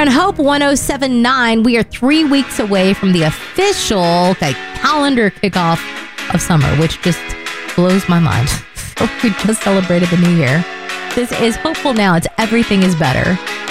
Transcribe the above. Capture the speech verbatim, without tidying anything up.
on Hope one oh seven point nine. We are three weeks away from the official like, calendar kickoff of summer, which just blows my mind. We just celebrated the new year. This is Hopeful Now. It's Everything is Better.